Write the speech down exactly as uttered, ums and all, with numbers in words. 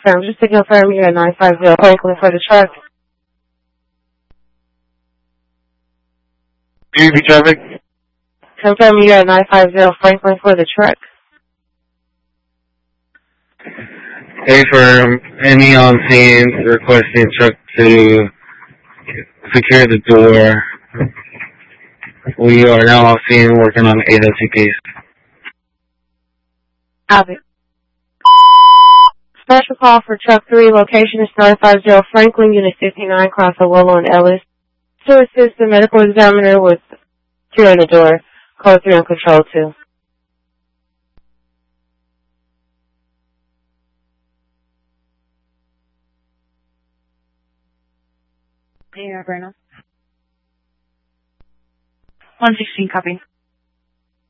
confirm. Just to confirm, you're at nine five zero Franklin for the truck. P V traffic. Confirm you're at nine five zero Franklin for the truck. A for any on scene requesting truck to secure the door. We are now off scene working on eight O T case. Copy. Special call for truck three, location is nine five zero Franklin, unit fifty-nine, cross of Willow and Ellis. To assist the medical examiner with securing the door. Code three on control two. Yeah, Bruno. one sixteen, copy.